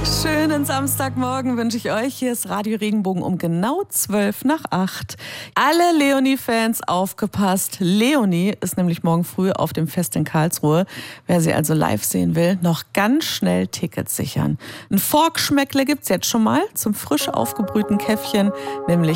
Schönen Samstagmorgen wünsche ich euch. Hier ist Radio Regenbogen um genau 7:55. Alle Leonie-Fans aufgepasst. Leonie ist nämlich morgen früh auf dem Fest in Karlsruhe. Wer sie also live sehen will, noch ganz schnell Tickets sichern. Ein Forkschmeckle gibt's jetzt schon mal zum frisch aufgebrühten Käffchen, nämlich